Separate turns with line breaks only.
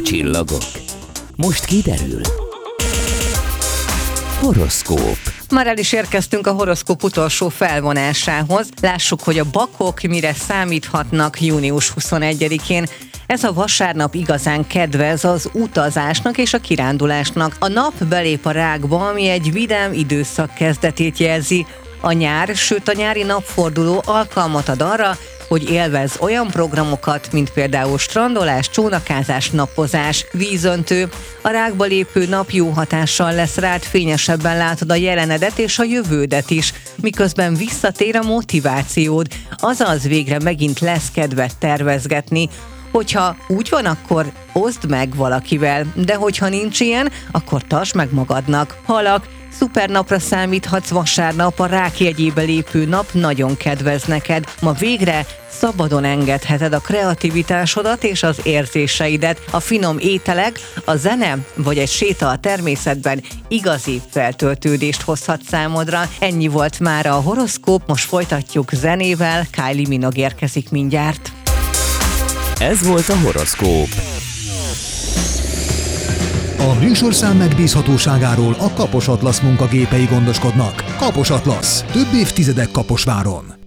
Csillagok? Most kiderül. Horoszkóp.
Már el is érkeztünk a horoszkóp utolsó felvonásához. Lássuk, hogy a bakok mire számíthatnak június 21-én. Ez a vasárnap igazán kedvez az utazásnak és a kirándulásnak. A nap belép a Rákba, ami egy vidám időszak kezdetét jelzi. A nyár, sőt a nyári napforduló alkalmat ad arra, hogy élvez olyan programokat, mint például strandolás, csónakázás, napozás, vízöntő. A Rákba lépő nap jó hatással lesz rád, fényesebben látod a jelenedet és a jövődet is, miközben visszatér a motivációd, azaz végre megint lesz kedved tervezgetni. Hogyha úgy van, akkor oszd meg valakivel, de hogyha nincs ilyen, akkor tartsd meg magadnak. Halak, szupernapra számíthatsz vasárnap, a Rák jegyébe lépő nap nagyon kedvez neked. Ma végre szabadon engedheted a kreativitásodat és az érzéseidet. A finom ételek, a zene vagy egy séta a természetben igazi feltöltődést hozhat számodra. Ennyi volt mára a horoszkóp, most folytatjuk zenével, Kylie Minogue érkezik mindjárt.
Ez volt a horoszkóp.
A műsorszám megbízhatóságáról a Kapos Atlasz munkagépei gondoskodnak. Kapos Atlasz. Több évtizedek Kaposváron.